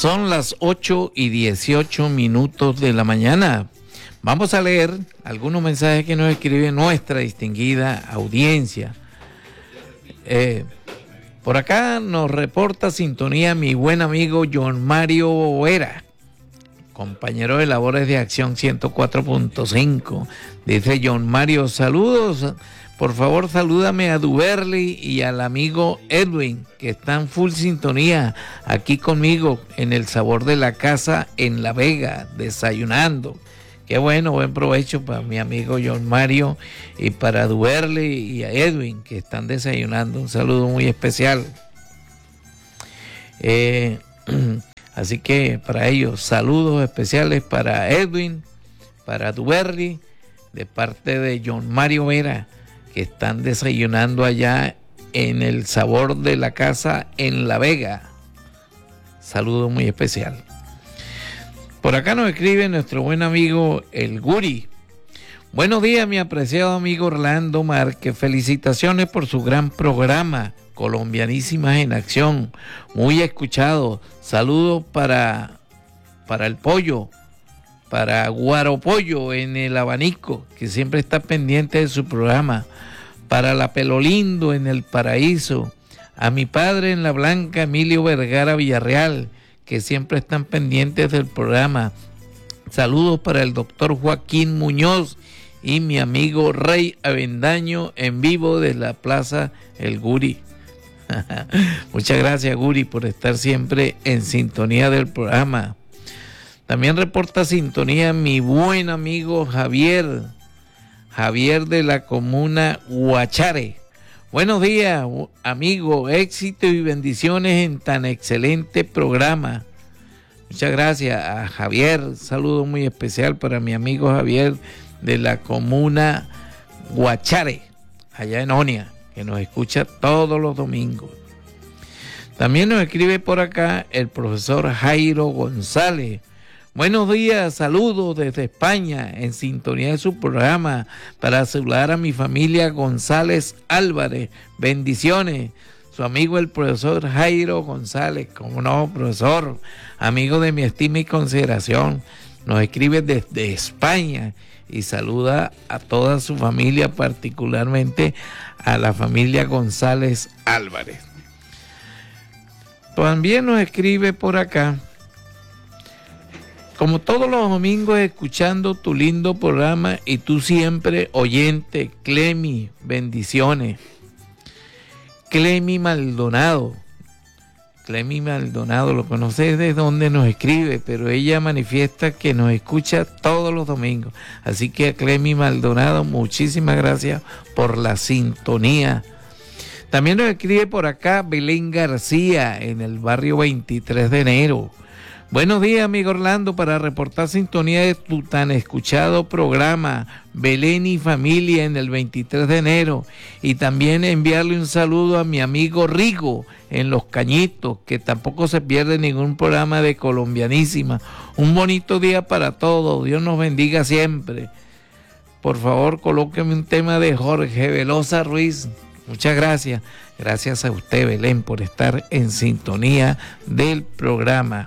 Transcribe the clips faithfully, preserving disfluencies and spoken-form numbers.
Son las ocho y dieciocho minutos de la mañana. Vamos a leer algunos mensajes que nos escribe nuestra distinguida audiencia. Eh, por acá nos reporta sintonía mi buen amigo John Mario Boera, compañero de labores de Acción ciento cuatro punto cinco. Dice John Mario, saludos. Por favor, salúdame a Duberly y al amigo Edwin, que están full sintonía aquí conmigo en el Sabor de la Casa en La Vega, desayunando. Qué bueno, buen provecho para mi amigo John Mario y para Duberly y a Edwin, que están desayunando. Un saludo muy especial. Eh, así que para ellos, saludos especiales para Edwin, para Duberly, de parte de John Mario Vera, que están desayunando allá en el Sabor de la Casa en La Vega. Saludo muy especial. Por acá nos escribe nuestro buen amigo el Guri. Buenos días, mi apreciado amigo Orlando Márquez. Felicitaciones por su gran programa, Colombianísimas en Acción. Muy escuchado. Saludos para, para el Pollo, para Guaropollo en el Abanico, que siempre está pendiente de su programa, para la Pelolindo en el Paraíso, a mi padre en La Blanca, Emilio Vergara Villarreal, que siempre están pendientes del programa. Saludos para el doctor Joaquín Muñoz y mi amigo Rey Avendaño en vivo de la Plaza El Guri. Muchas gracias, Guri, por estar siempre en sintonía del programa. También reporta sintonía mi buen amigo Javier, Javier de la comuna Guachare. Buenos días, amigo, éxito y bendiciones en tan excelente programa. Muchas gracias a Javier, un saludo muy especial para mi amigo Javier de la comuna Guachare, allá en Onia, que nos escucha todos los domingos. También nos escribe por acá el profesor Jairo González. Buenos días, saludos desde España, en sintonía de su programa, para saludar a mi familia González Álvarez. Bendiciones. Su amigo el profesor Jairo González, como no, profesor, amigo de mi estima y consideración, nos escribe desde España y saluda a toda su familia, particularmente a la familia González Álvarez. También nos escribe por acá, como todos los domingos, escuchando tu lindo programa y tú siempre oyente, Clemi, bendiciones. Clemi Maldonado, Clemi Maldonado, lo conoces de dónde nos escribe, pero ella manifiesta que nos escucha todos los domingos. Así que a Clemi Maldonado, muchísimas gracias por la sintonía. También nos escribe por acá Belén García, en el barrio veintitrés de enero. Buenos días, amigo Orlando, para reportar sintonía de tu tan escuchado programa Belén y familia en el veintitrés de enero, y también enviarle un saludo a mi amigo Rigo en Los Cañitos, que tampoco se pierde ningún programa de Colombianísima. Un bonito día para todos, Dios nos bendiga siempre. Por favor, colóqueme un tema de Jorge Velosa Ruiz. Muchas gracias. Gracias a usted, Belén, por estar en sintonía del programa.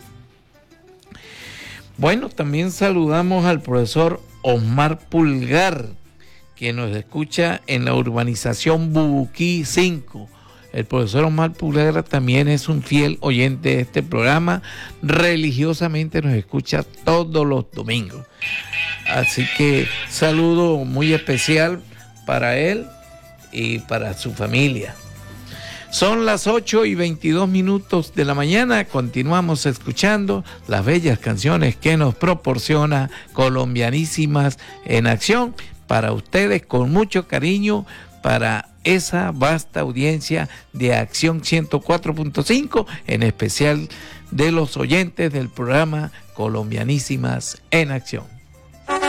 Bueno, también saludamos al profesor Osmar Pulgar, que nos escucha en la urbanización Bubuquí cinco. El profesor Osmar Pulgar también es un fiel oyente de este programa. Religiosamente nos escucha todos los domingos. Así que saludo muy especial para él y para su familia. Son las ocho y veintidós minutos de la mañana. Continuamos escuchando las bellas canciones que nos proporciona Colombianísimas en Acción para ustedes, con mucho cariño, para esa vasta audiencia de Acción ciento cuatro punto cinco, en especial de los oyentes del programa Colombianísimas en Acción.